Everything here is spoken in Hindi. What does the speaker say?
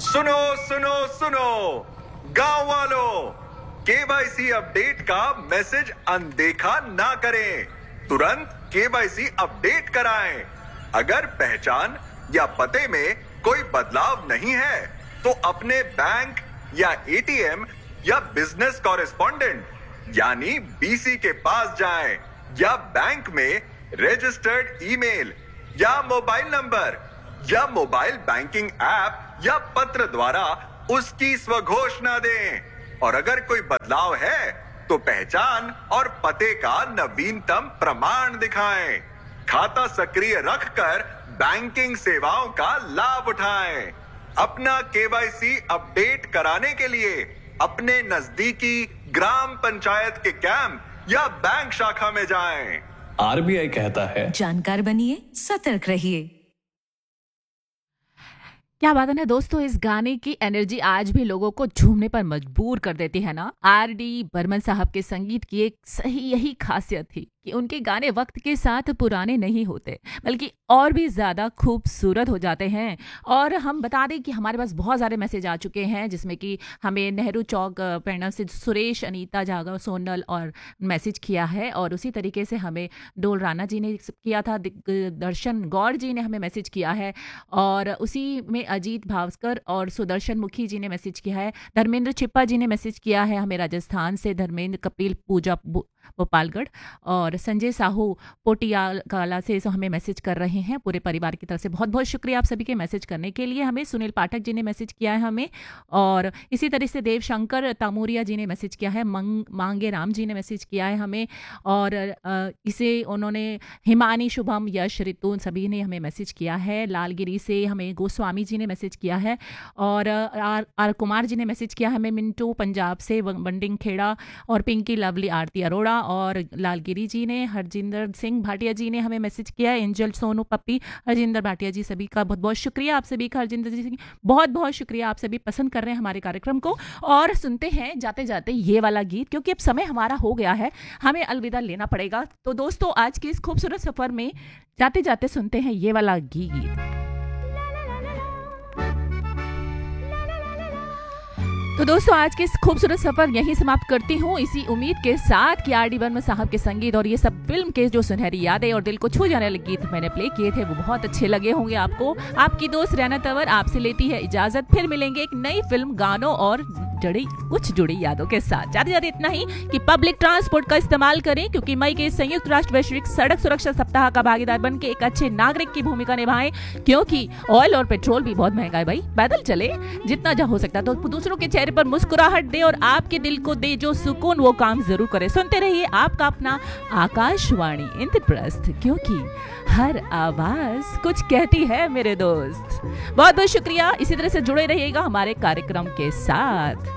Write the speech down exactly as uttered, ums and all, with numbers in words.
सुनो सुनो सुनो गांव वालों, केवाईसी अपडेट का मैसेज अनदेखा ना करें। तुरंत केवाईसी अपडेट कराएं। अगर पहचान या पते में कोई बदलाव नहीं है तो अपने बैंक या एटीएम या बिजनेस कॉरेस्पॉन्डेंट यानी बीसी के पास जाएं या बैंक में रजिस्टर्ड ईमेल या मोबाइल नंबर या मोबाइल बैंकिंग ऐप या पत्र द्वारा उसकी स्वघोषणा दें। और अगर कोई बदलाव है तो पहचान और पते का नवीनतम प्रमाण दिखाएं। खाता सक्रिय रखकर बैंकिंग सेवाओं का लाभ उठाएं। अपना केवाईसी अपडेट कराने के लिए अपने नजदीकी ग्राम पंचायत के कैंप या बैंक शाखा में जाएं। आरबीआई कहता है, जानकार बनिए, सतर्क रहिए। क्या बात है ना दोस्तों, इस गाने की एनर्जी आज भी लोगों को झूमने पर मजबूर कर देती है ना। आर डी बर्मन साहब के संगीत की एक सही यही खासियत थी कि उनके गाने वक्त के साथ पुराने नहीं होते बल्कि और भी ज़्यादा खूबसूरत हो जाते हैं। और हम बता दें कि हमारे पास बहुत सारे मैसेज आ चुके हैं जिसमें कि हमें नेहरू चौक प्रेरणा से सुरेश, अनीता जागर, सोनल और मैसेज किया है। और उसी तरीके से हमें डोल राणा जी ने किया था, दर्शन गौड़ जी ने हमें मैसेज किया है। और उसी में अजीत भास्कर और सुदर्शन मुखी जी ने मैसेज किया है। धर्मेंद्र चिप्पा जी ने मैसेज किया है हमें राजस्थान से, धर्मेंद्र कपिल पूजा भोपालगढ़। और संजय साहू पोटियाला से हमें मैसेज कर रहे हैं। पूरे परिवार की तरफ से बहुत बहुत शुक्रिया आप सभी के मैसेज करने के लिए। हमें सुनील पाठक जी ने मैसेज किया है हमें। और इसी तरह से देव शंकर तामूरिया जी ने मैसेज किया है। मंग मांगे राम जी ने मैसेज किया है हमें। और इसे उन्होंने हिमानी, शुभम, यश, ऋतु सभी ने हमें मैसेज किया है। लालगिरी से हमें गोस्वामी जी ने मैसेज किया है। और आर, आर कुमार जी ने मैसेज किया हमें। मिंटू पंजाब से, बंडिंग खेड़ा और पिंकी लवली, आरती अरोड़ा और लालगिरी जी ने, हरजिंदर सिंह भाटिया जी ने हमें मैसेज किया है। एंजल, सोनू, पप्पी, हरजिंदर भाटिया जी सभी का बहुत बहुत शुक्रिया। आप सभी का, हरजिंदर जी बहुत बहुत शुक्रिया। आप सभी पसंद कर रहे हैं हमारे कार्यक्रम को। और सुनते हैं जाते जाते ये वाला गीत, क्योंकि अब समय हमारा हो गया है, हमें अलविदा लेना पड़ेगा। तो दोस्तों आज के इस खूबसूरत सफर में जाते जाते सुनते हैं ये वाला गीत। तो दोस्तों आज के इस खूबसूरत सफर यहीं समाप्त करती हूँ, इसी उम्मीद के साथ कि आर डी बर्मन साहब के संगीत और ये सब फिल्म के जो सुनहरी यादें और दिल को छू जाने वाले गीत मैंने प्ले किए थे वो बहुत अच्छे लगे होंगे आपको। आपकी दोस्त रैना तंवर आपसे लेती है इजाजत। फिर मिलेंगे एक नई फिल्म, गानों और जुड़ी कुछ जुड़ी यादों के साथ। जाते जाते इतना ही कि पब्लिक ट्रांसपोर्ट का इस्तेमाल करें, क्योंकि मई के संयुक्त राष्ट्र वैश्विक सड़क सुरक्षा सप्ताह का भागीदार बन के एक अच्छे नागरिक की भूमिका निभाएं, क्योंकि ऑयल और पेट्रोल भी बहुत महंगा है भाई। पैदल चले जितना जा हो सकता है, तो दूसरों के चेहरे पर मुस्कुराहट दे और आपके दिल को दे जो सुकून, वो काम जरूर करें। सुनते रहिए आपका अपना आकाशवाणी इंद्रप्रस्थ, क्योंकि हर आवाज कुछ कहती है मेरे दोस्त। बहुत बहुत शुक्रिया। इसी तरह से जुड़े रहिएगा हमारे कार्यक्रम के साथ।